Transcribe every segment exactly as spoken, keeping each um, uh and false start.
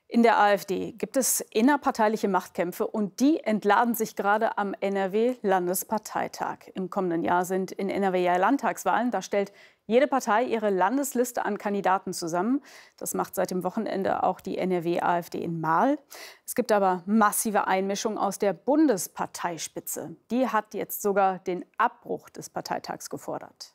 In der AfD gibt es innerparteiliche Machtkämpfe und die entladen sich gerade am N R W-Landesparteitag. Im kommenden Jahr sind in N R W ja Landtagswahlen. Da stellt jede Partei ihre Landesliste an Kandidaten zusammen. Das macht seit dem Wochenende auch die N R W-AfD in Marl. Es gibt aber massive Einmischung aus der Bundesparteispitze. Die hat jetzt sogar den Abbruch des Parteitags gefordert.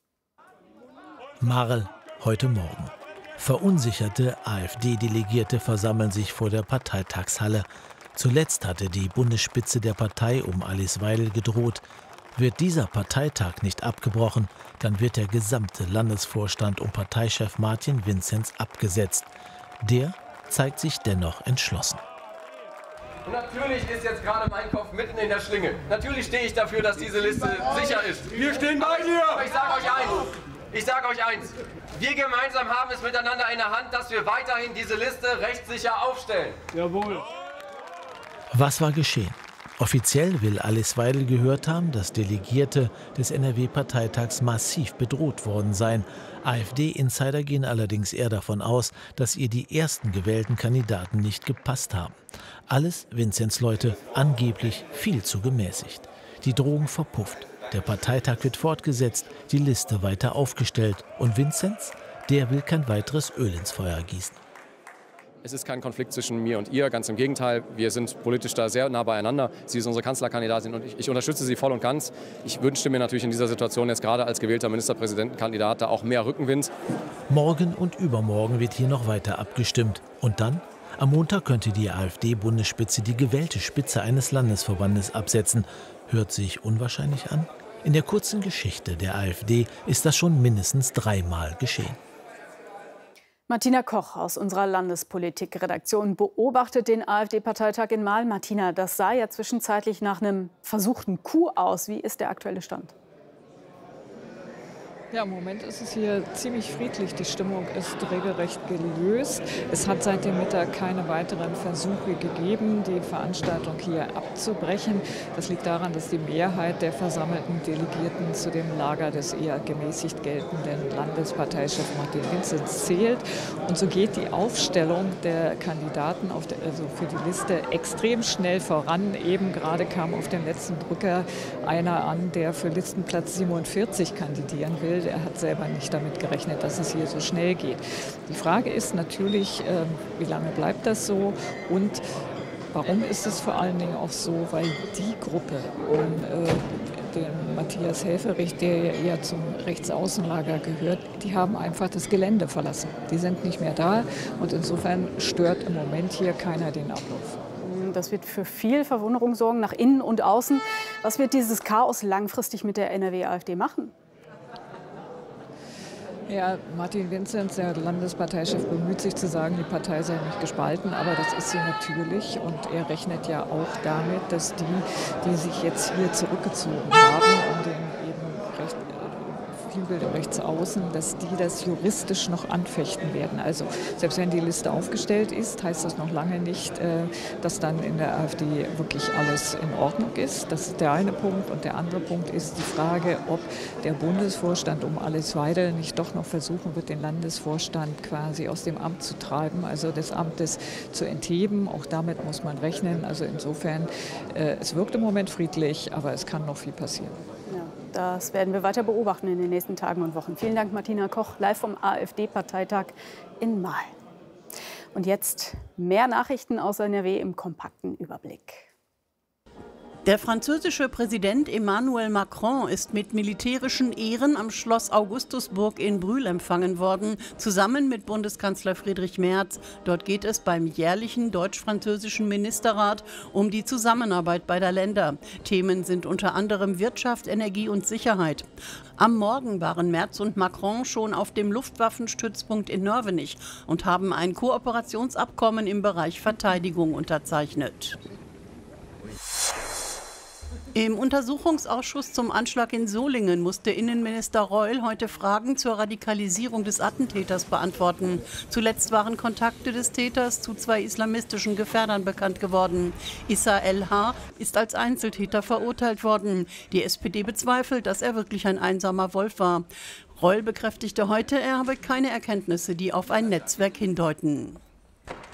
Marl, heute Morgen. Verunsicherte AfD-Delegierte versammeln sich vor der Parteitagshalle. Zuletzt hatte die Bundesspitze der Partei um Alice Weidel gedroht. Wird dieser Parteitag nicht abgebrochen, dann wird der gesamte Landesvorstand um Parteichef Martin Vinzenz abgesetzt. Der zeigt sich dennoch entschlossen. Und natürlich ist jetzt gerade mein Kopf mitten in der Schlinge. Natürlich stehe ich dafür, dass diese Liste sicher ist. Wir stehen bei dir! Aber ich sage euch eins. Ich sage euch eins, wir gemeinsam haben es miteinander in der Hand, dass wir weiterhin diese Liste rechtssicher aufstellen. Jawohl. Was war geschehen? Offiziell will Alice Weidel gehört haben, dass Delegierte des N R W-Parteitags massiv bedroht worden seien. AfD-Insider gehen allerdings eher davon aus, dass ihr die ersten gewählten Kandidaten nicht gepasst haben. Alles Vinzenz Leute angeblich viel zu gemäßigt. Die Drohung verpufft. Der Parteitag wird fortgesetzt, die Liste weiter aufgestellt. Und Vinzenz, der will kein weiteres Öl ins Feuer gießen. Es ist kein Konflikt zwischen mir und ihr, ganz im Gegenteil. Wir sind politisch da sehr nah beieinander. Sie ist unsere Kanzlerkandidatin und ich, ich unterstütze sie voll und ganz. Ich wünschte mir natürlich in dieser Situation jetzt gerade als gewählter Ministerpräsidentenkandidat da auch mehr Rückenwind. Morgen und übermorgen wird hier noch weiter abgestimmt. Und dann? Am Montag könnte die AfD-Bundesspitze die gewählte Spitze eines Landesverbandes absetzen. Hört sich unwahrscheinlich an? In der kurzen Geschichte der AfD ist das schon mindestens dreimal geschehen. Martina Koch aus unserer Landespolitik-Redaktion beobachtet den AfD-Parteitag in Marl. Martina, das sah ja zwischenzeitlich nach einem versuchten Coup aus. Wie ist der aktuelle Stand? Ja, im Moment ist es hier ziemlich friedlich. Die Stimmung ist regelrecht gelöst. Es hat seit dem Mittag keine weiteren Versuche gegeben, die Veranstaltung hier abzubrechen. Das liegt daran, dass die Mehrheit der versammelten Delegierten zu dem Lager des eher gemäßigt geltenden Landesparteichef Martin Vinzenz zählt. Und so geht die Aufstellung der Kandidaten auf der, also für die Liste extrem schnell voran. Eben gerade kam auf dem letzten Drücker einer an, der für Listenplatz siebenundvierzig kandidieren will. Er hat selber nicht damit gerechnet, dass es hier so schnell geht. Die Frage ist natürlich, äh, wie lange bleibt das so und warum ist es vor allen Dingen auch so, weil die Gruppe um äh, den Matthias Helfferich, der ja eher zum Rechtsaußenlager gehört, die haben einfach das Gelände verlassen. Die sind nicht mehr da und insofern stört im Moment hier keiner den Ablauf. Das wird für viel Verwunderung sorgen, nach innen und außen. Was wird dieses Chaos langfristig mit der N R W-AfD machen? Ja, Martin Vinzenz, der Landesparteichef, bemüht sich zu sagen, die Partei sei nicht gespalten, aber das ist sie natürlich. Und er rechnet ja auch damit, dass die, die sich jetzt hier zurückgezogen haben, um den eben recht, Flügel rechts außen, dass die das juristisch noch anfechten werden. Also selbst wenn die Liste aufgestellt ist, heißt das noch lange nicht, dass dann in der AfD wirklich alles in Ordnung ist. Das ist der eine Punkt. Und der andere Punkt ist die Frage, ob der Bundesvorstand um Alice Weidel nicht doch noch versuchen wird, den Landesvorstand quasi aus dem Amt zu treiben, also des Amtes zu entheben. Auch damit muss man rechnen. Also insofern, es wirkt im Moment friedlich, aber es kann noch viel passieren. Ja, das werden wir weiter beobachten in den nächsten Tagen und Wochen. Vielen Dank, Martina Koch, live vom AfD-Parteitag in Marl. Und jetzt mehr Nachrichten aus N R W im kompakten Überblick. Der französische Präsident Emmanuel Macron ist mit militärischen Ehren am Schloss Augustusburg in Brühl empfangen worden, zusammen mit Bundeskanzler Friedrich Merz. Dort geht es beim jährlichen deutsch-französischen Ministerrat um die Zusammenarbeit beider Länder. Themen sind unter anderem Wirtschaft, Energie und Sicherheit. Am Morgen waren Merz und Macron schon auf dem Luftwaffenstützpunkt in Nörvenich und haben ein Kooperationsabkommen im Bereich Verteidigung unterzeichnet. Im Untersuchungsausschuss zum Anschlag in Solingen musste Innenminister Reul heute Fragen zur Radikalisierung des Attentäters beantworten. Zuletzt waren Kontakte des Täters zu zwei islamistischen Gefährdern bekannt geworden. Issa El-H. ist als Einzeltäter verurteilt worden. Die S P D bezweifelt, dass er wirklich ein einsamer Wolf war. Reul bekräftigte heute, er habe keine Erkenntnisse, die auf ein Netzwerk hindeuten.